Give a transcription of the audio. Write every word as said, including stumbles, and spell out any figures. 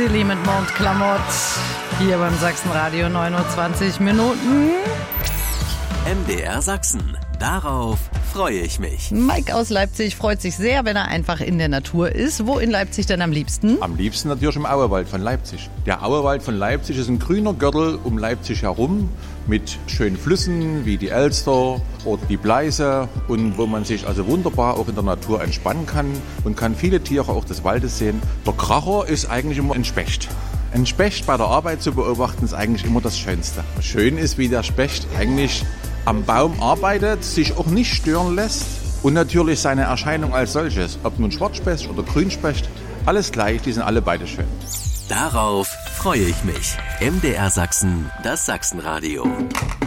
Silly mit Mondklamotte. Hier beim Sachsenradio, neun Uhr zwanzig Minuten. M D R Sachsen. Darauf freue ich mich. Mike aus Leipzig freut sich sehr, wenn er einfach in der Natur ist. Wo in Leipzig denn am liebsten? Am liebsten natürlich im Auerwald von Leipzig. Der Auerwald von Leipzig ist ein grüner Gürtel um Leipzig herum mit schönen Flüssen wie die Elster oder die Bleiße und wo man sich also wunderbar auch in der Natur entspannen kann und kann viele Tiere auch des Waldes sehen. Der Kracher ist eigentlich immer ein Specht. Ein Specht bei der Arbeit zu beobachten ist eigentlich immer das Schönste. Schön ist, wie der Specht eigentlich am Baum arbeitet, sich auch nicht stören lässt und natürlich seine Erscheinung als solches, ob nun Schwarzspecht oder Grünspecht, alles gleich, die sind alle beide schön. Darauf freue ich mich. M D R Sachsen, das Sachsenradio.